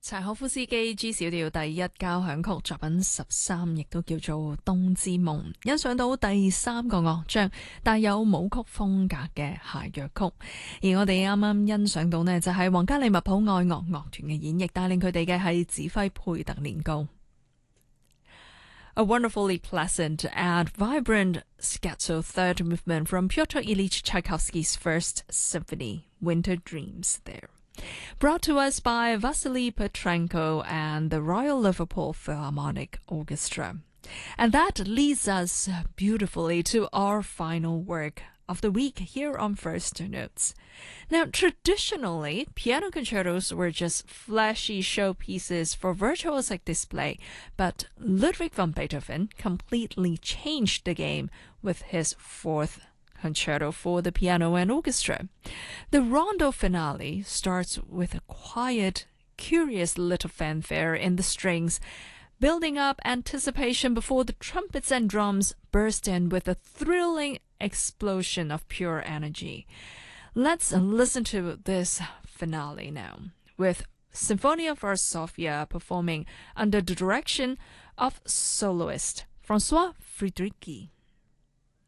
柴可夫斯基 G 小調第一交響曲作品13，亦都叫做《冬之夢》，欣賞到第3個樂章帶有舞曲風格嘅諧謔曲。而我哋啱啱欣賞到呢，就係皇家利物浦愛樂樂團嘅演繹，帶領佢哋嘅係指揮佩特年高。A wonderfully pleasant and vibrant scherzo third movement from Pyotr Ilyich Tchaikovsky's First Symphony, Winter Dreams there.Brought to us by Vasily Petrenko and the Royal Liverpool Philharmonic Orchestra. And that leads us beautifully to our final work of the week here on First Notes. Now, traditionally, piano concertos were just flashy showpieces for virtuosic display, but Ludwig van Beethoven completely changed the game with his fourth concerto for the piano and orchestra. The rondo finale starts with a quiet, curious little fanfare in the strings, building up anticipation before the trumpets and drums burst in with a thrilling explosion of pure energy. Let's listen to this finale now, with Symphonia Varsovia performing under the direction of soloist François Friedrichi.